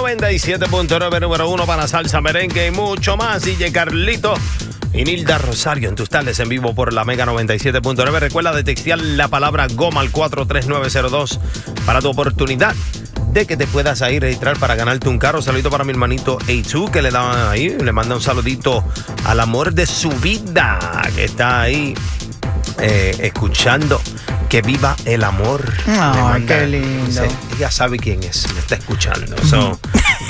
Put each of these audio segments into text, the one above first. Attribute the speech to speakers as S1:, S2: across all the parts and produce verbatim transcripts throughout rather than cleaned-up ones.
S1: noventa y siete punto nueve, número uno para salsa, merengue y mucho más. D J Carlito y Nilda Rosario en tus tardes en vivo por la Mega noventa y siete punto nueve. Recuerda de textear la palabra goma al cuatro tres nueve cero dos para tu oportunidad de que te puedas ahí registrar para ganarte un carro. Saludito para mi hermanito A dos, que le da ahí, le manda un saludito al amor de su vida, que está ahí eh, escuchando. Que viva el amor.
S2: Ay, qué lindo.
S1: Dice, ella sabe quién es, me está escuchando. So,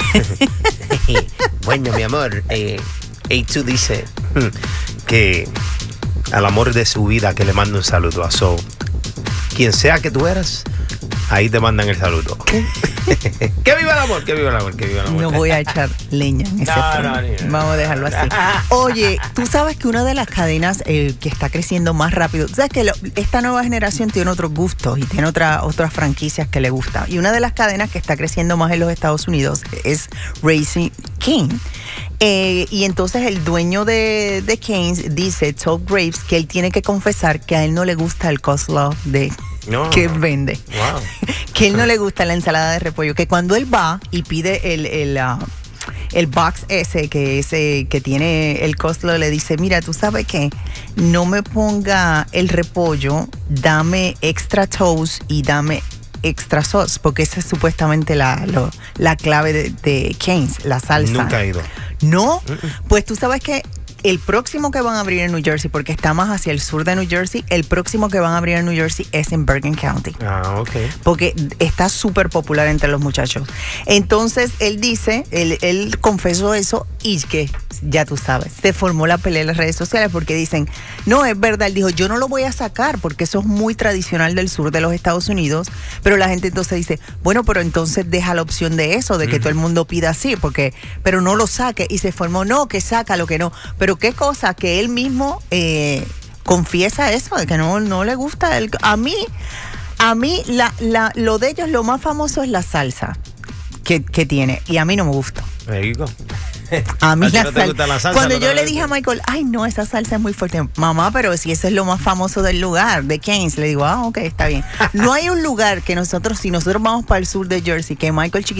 S1: bueno, mi amor, eh, A dos dice que al amor de su vida que le manda un saludo a So. Quien sea que tú eras, ahí te mandan el saludo. Que viva el amor, que viva el amor, que viva el amor.
S2: No voy a echar leña en ese
S1: No,
S2: fuego.
S1: no, ni-
S2: Vamos a dejarlo así. Oye, tú sabes que una de las cadenas eh, que está creciendo más rápido, tú sabes que lo- esta nueva generación tiene otros gustos y tiene otra, otras franquicias que le gustan. Y una de las cadenas que está creciendo más en los Estados Unidos es Raising King. Eh, y entonces el dueño de, de Cane's dice, Todd Graves, que él tiene que confesar que a él no le gusta el coleslaw de
S1: No.
S2: que vende.
S1: Wow.
S2: Que él no le gusta la ensalada de repollo, que cuando él va y pide el, el, uh, el box ese que ese que tiene el coleslaw, le dice, mira, tú sabes que no me ponga el repollo, dame extra toast y dame extra sauce, porque esa es supuestamente la, lo- la clave de, de Cane's, la salsa.
S1: Nunca he ido.
S2: No, pues tú sabes que el próximo que van a abrir en New Jersey, porque está más hacia el sur de New Jersey, el próximo que van a abrir en New Jersey es en Bergen County.
S1: Ah, ok.
S2: Porque está súper popular entre los muchachos. Entonces, él dice, él, él confesó eso y que, ya tú sabes, se formó la pelea en las redes sociales porque dicen, no, es verdad, él dijo, yo no lo voy a sacar porque eso es muy tradicional del sur de los Estados Unidos, pero la gente entonces dice, bueno, pero entonces deja la opción de eso, de que
S1: Ujú.
S2: todo el mundo pida así, porque, pero no lo saque, y se formó, no, que saca lo que no, pero qué cosa que él mismo eh, confiesa eso, de que no, no le gusta, el, a mí... A mí, la, la, lo de ellos, lo más famoso es la salsa que, que tiene. Y a mí no me gusta.
S1: Ahí go.
S2: A mí
S1: ¿A ti
S2: la,
S1: no te
S2: sal-
S1: gusta la salsa?
S2: Cuando
S1: ¿No te
S2: yo le
S1: gusta?
S2: dije a Michael, ay, no, esa salsa es muy fuerte. Mamá, pero si eso es lo más famoso del lugar, de Cane's. Le digo, ah, ok, está bien. No hay un lugar que nosotros, si nosotros vamos para el sur de Jersey, que Michael chiquito